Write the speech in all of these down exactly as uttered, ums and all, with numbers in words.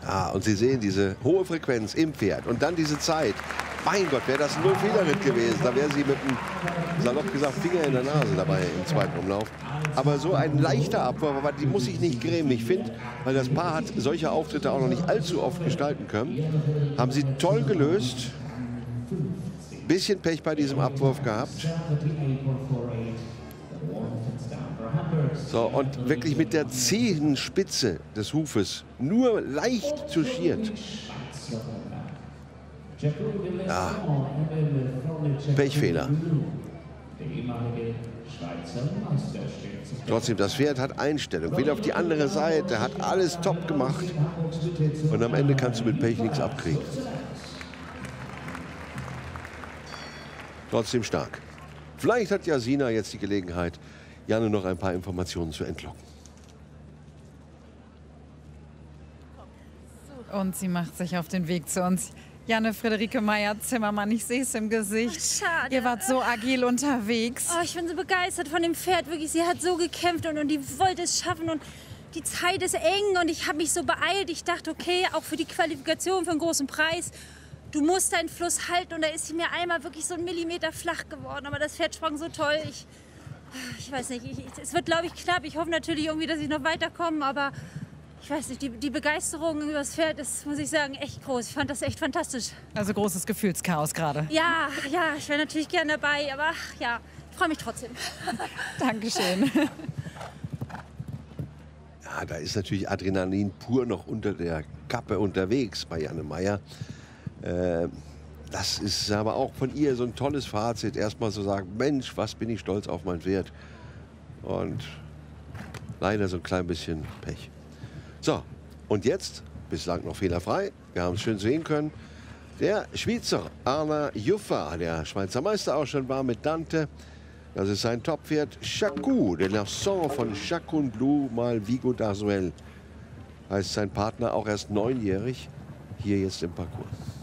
Ja, und Sie sehen diese hohe Frequenz im Pferd und dann diese Zeit. Mein Gott, wäre das ein Null-Fehler-Ritt gewesen. Da wäre sie mit einem, salopp gesagt, Finger in der Nase dabei im zweiten Umlauf. Aber so ein leichter Abwurf, aber die muss ich nicht grämen. Ich finde, weil das Paar hat solche Auftritte auch noch nicht allzu oft gestalten können, haben sie toll gelöst. Bisschen Pech bei diesem Abwurf gehabt. So, und wirklich mit der Zehenspitze des Hufes nur leicht touchiert. Ja, Pechfehler. Trotzdem, das Pferd hat Einstellung, will auf die andere Seite, hat alles top gemacht. Und am Ende kannst du mit Pech nichts abkriegen. Trotzdem stark. Vielleicht hat Jasina jetzt die Gelegenheit, Janne noch ein paar Informationen zu entlocken. Und sie macht sich auf den Weg zu uns. Janne Friederike Meyer-Zimmermann, ich sehe es im Gesicht. Ach, schade. Ihr wart so agil unterwegs. Oh, ich bin so begeistert von dem Pferd. Wirklich, sie hat so gekämpft und, und die wollte es schaffen. Und die Zeit ist eng und ich habe mich so beeilt. Ich dachte, okay, auch für die Qualifikation für einen großen Preis, du musst deinen Fluss halten. Und da ist sie mir einmal wirklich so einen Millimeter flach geworden. Aber das Pferd sprang so toll. Ich, ich weiß nicht, ich, es wird, glaube ich, knapp. Ich hoffe natürlich irgendwie, dass ich noch weiterkomme. Aber ich weiß nicht, die, die Begeisterung über das Pferd ist, muss ich sagen, echt groß. Ich fand das echt fantastisch. Also großes Gefühlschaos gerade. Ja, ja, ich wäre natürlich gern dabei. Aber ja, ich freue mich trotzdem. Dankeschön. Ja, da ist natürlich Adrenalin pur noch unter der Kappe unterwegs bei Janne Meyer. Äh, das ist aber auch von ihr so ein tolles Fazit. Erstmal so sagen, Mensch, was bin ich stolz auf mein Pferd. Und leider so ein klein bisschen Pech. So, und jetzt, bislang noch fehlerfrei, wir haben es schön sehen können, der Schweizer Arna Juffa, der Schweizer Meister auch schon war mit Dante. Das ist sein Toppferd Chacou, der Larson von Chacun Blue mal Vigo d'Arzuel. Heißt sein Partner auch erst neunjährig, hier jetzt im Parcours.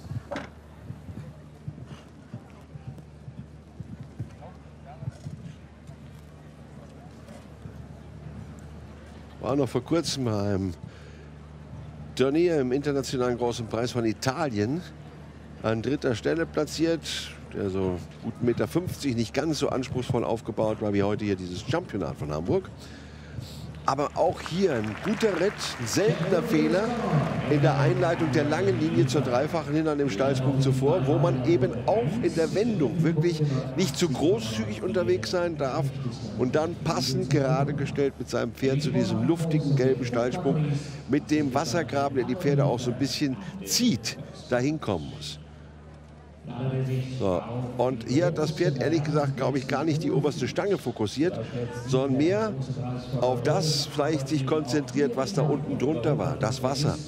War noch vor kurzem beim Turnier im internationalen Großen Preis von Italien an dritter Stelle platziert. Der so gut eins Meter fünfzig, nicht ganz so anspruchsvoll aufgebaut war wie heute hier dieses Championat von Hamburg. Aber auch hier ein guter Ritt, ein seltener Fehler in der Einleitung der langen Linie zur dreifachen hin an dem Stallsprung zuvor, wo man eben auch in der Wendung wirklich nicht zu großzügig unterwegs sein darf und dann passend gerade gestellt mit seinem Pferd zu diesem luftigen gelben Stallsprung mit dem Wassergraben, der die Pferde auch so ein bisschen zieht, dahin kommen muss. So. Und hier hat das Pferd, ehrlich gesagt, glaube ich, gar nicht die oberste Stange fokussiert, sondern mehr auf das vielleicht sich konzentriert, was da unten drunter war, das Wasser.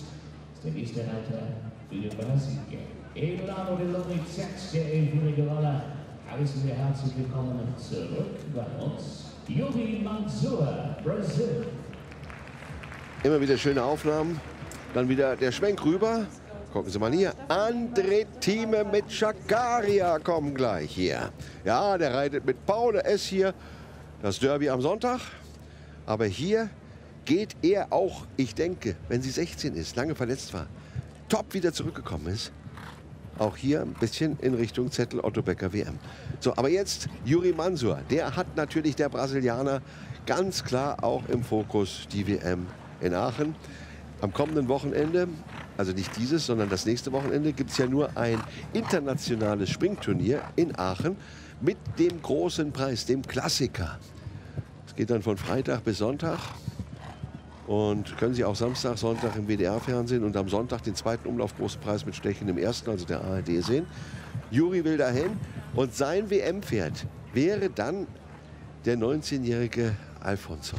Immer wieder schöne Aufnahmen, dann wieder der Schwenk rüber. Gucken Sie mal hier, André Thieme mit Chakaria kommen gleich hier. Ja, der reitet mit Paul S. hier das Derby am Sonntag. Aber hier geht er auch, ich denke, wenn sie sechzehn ist, lange verletzt war, top wieder zurückgekommen ist. Auch hier ein bisschen in Richtung Zettel Otto Becker W M. So, aber jetzt Juri Mansour. Der hat natürlich, der Brasilianer, ganz klar auch im Fokus die W M in Aachen. Am kommenden Wochenende, also nicht dieses, sondern das nächste Wochenende, gibt es ja nur ein internationales Springturnier in Aachen mit dem großen Preis, dem Klassiker. Es geht dann von Freitag bis Sonntag und können Sie auch Samstag, Sonntag im W D R-Fernsehen und am Sonntag den zweiten Umlauf Großen Preis mit Stechen im ersten, also der A R D, sehen. Juri will dahin und sein W M-Pferd wäre dann der neunzehnjährige Alfonso,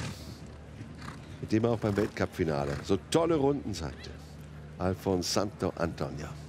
mit dem er auch beim Weltcup-Finale so tolle Runden zeigte. Alfonso Santo Antonio.